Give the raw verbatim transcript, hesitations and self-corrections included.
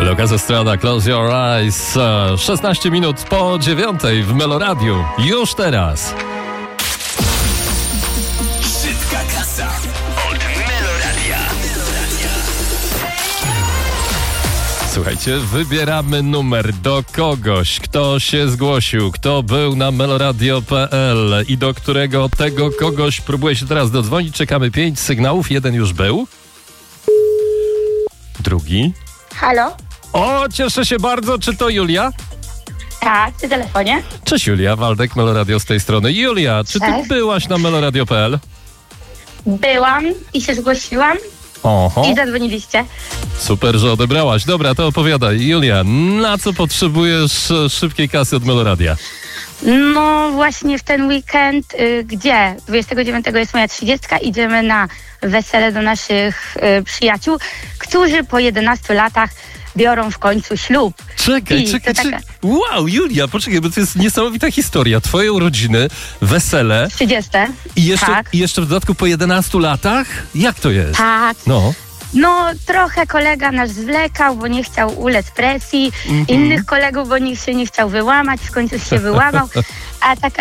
Lucas Estrada, Close Your Eyes. szesnaście minut po dziewiątej w Meloradiu. Już teraz. Szybka kasa od Meloradia. Słuchajcie, wybieramy numer do kogoś, kto się zgłosił, kto był na meloradio kropka pe el i do którego tego kogoś próbuje się teraz dodzwonić. Czekamy pięć sygnałów, jeden już był. Drugi. Halo? O, cieszę się bardzo. Czy to Julia? Tak, przy telefonie. Cześć Julia, Waldek, Meloradio z tej strony. Julia, czy ty Cześć. byłaś na meloradio kropka pe el? Byłam i się zgłosiłam Oho, i zadzwoniliście. super, że odebrałaś. Dobra, to opowiadaj. Julia, na co potrzebujesz e, szybkiej kasy od Meloradia? No właśnie w ten weekend, y, gdzie dwudziestego dziewiątego jest moja trzydziestka, idziemy na wesele do naszych y, przyjaciół, którzy po jedenastu latach biorą w końcu ślub. Czekaj, I czekaj, to czekaj. taka- Wow, Julia, poczekaj, bo to jest niesamowita historia. Twoje urodziny, wesele trzydzieste. i jeszcze, Tak. i jeszcze w dodatku po jedenastu latach? Jak to jest? Tak. No. No trochę kolega nasz zwlekał, bo nie chciał ulec presji. Mhm. Innych kolegów, bo nikt się nie chciał wyłamać, w końcu się wyłamał. A tak